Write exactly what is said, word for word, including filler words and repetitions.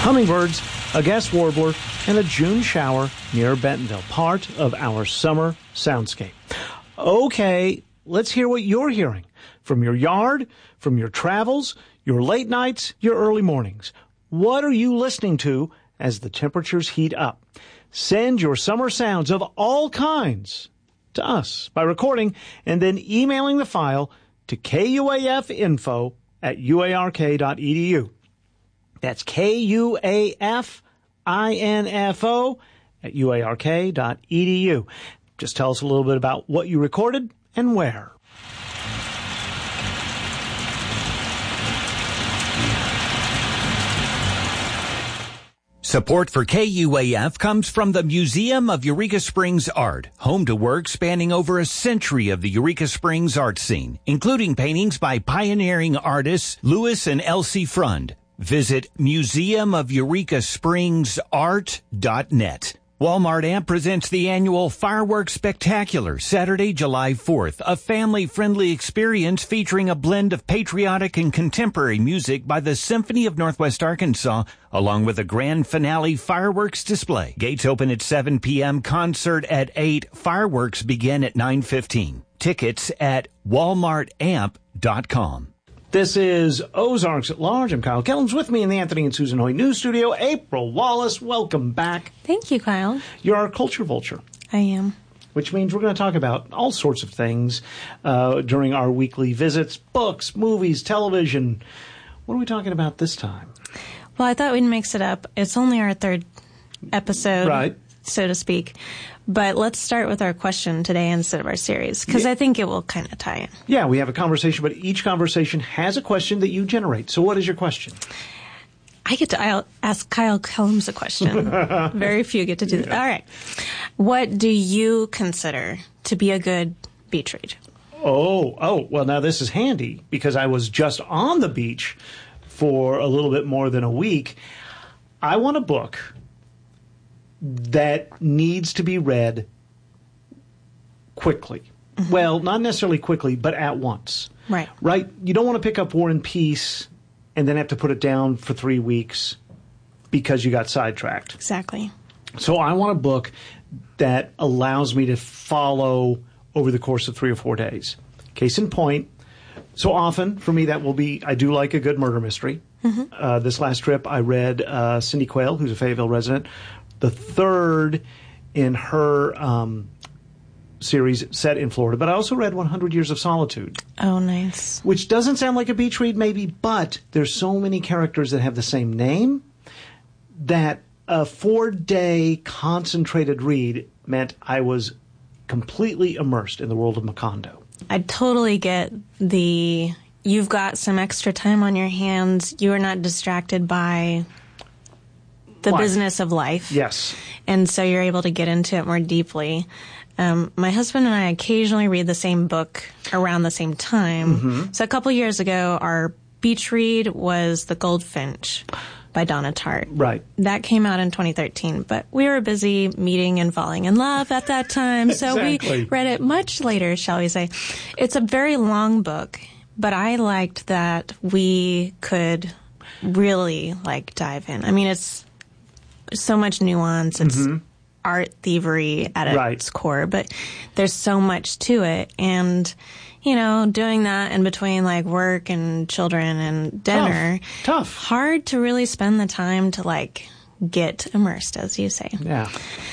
hummingbirds, a guest warbler, and a June shower near Bentonville, part of our summer soundscape. Okay, let's hear what you're hearing from your yard, from your travels, your late nights, your early mornings. What are you listening to as the temperatures heat up? Send your summer sounds of all kinds to us by recording and then emailing the file to kuafinfo at uark.edu. That's K U A F I N F O at uark.edu. Just tell us a little bit about what you recorded and where. Support for K U A F comes from the Museum of Eureka Springs Art, home to work spanning over a century of the Eureka Springs art scene, including paintings by pioneering artists Louis and Elsie Frund. Visit museum of eureka springs art dot net. Walmart Amp presents the annual Fireworks Spectacular, Saturday, July fourth, a family-friendly experience featuring a blend of patriotic and contemporary music by the Symphony of Northwest Arkansas, along with a grand finale fireworks display. Gates open at seven p.m., concert at eight, fireworks begin at nine fifteen. Tickets at walmart amp dot com. This is Ozarks at Large. I'm Kyle Kellums. With me in the Anthony and Susan Hoy News Studio, April Wallace. Welcome back. Thank you, Kyle. You're our culture vulture. I am. Which means we're going to talk about all sorts of things uh, during our weekly visits. Books, movies, television. What are we talking about this time? Well, I thought we'd mix it up. It's only our third episode, right, so to speak. But let's start with our question today instead of our series, because yeah. I think it will kind of tie in. Yeah, we have a conversation, but each conversation has a question that you generate. So what is your question? I get to I'll ask Kyle Kellums a question. Very few get to do that. Yeah. All right. What do you consider to be a good beach read? Oh, oh, well, now this is handy because I was just on the beach for a little bit more than a week. I want a book that needs to be read quickly. Mm-hmm. Well, not necessarily quickly, but at once. Right. Right? You don't want to pick up War and Peace and then have to put it down for three weeks because you got sidetracked. Exactly. So I want a book that allows me to follow over the course of three or four days. Case in point, so often for me that will be, I do like a good murder mystery. Mm-hmm. Uh, this last trip I read uh, Cindy Quayle, who's a Fayetteville resident, the third in her um, series set in Florida. But I also read one hundred Years of Solitude. Oh, nice. Which doesn't sound like a beach read, maybe, but there's so many characters that have the same name that a four-day concentrated read meant I was completely immersed in the world of Macondo. I totally get the, you've got some extra time on your hands, you are not distracted by the life. Business of life. Yes. And so you're able to get into it more deeply. Um, my husband and I occasionally read the same book around the same time. Mm-hmm. So a couple years ago, our beach read was The Goldfinch by Donna Tartt. Right. That came out in twenty thirteen, but we were busy meeting and falling in love at that time, so exactly. we read it much later, shall we say. It's a very long book, but I liked that we could really, like, dive in. I mean, it's so much nuance. It's mm-hmm. art thievery at its right. core, but there's so much to it. And, you know, doing that in between like work and children and dinner, tough. Tough. Hard to really spend the time to like get immersed, as you say. Yeah.